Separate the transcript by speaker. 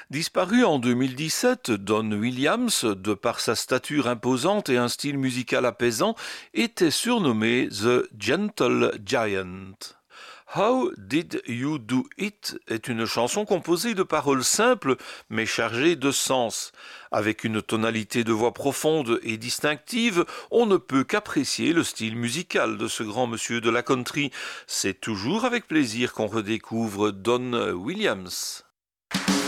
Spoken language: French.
Speaker 1: Disparu en 2017, Don Williams, de par sa stature imposante et un style musical apaisant, était surnommé The Gentle Giant. How Did You Do It est une chanson composée de paroles simples mais chargées de sens. Avec une tonalité de voix profonde et distinctive, on ne peut qu'apprécier le style musical de ce grand monsieur de la country. C'est toujours avec plaisir qu'on redécouvre Don Williams.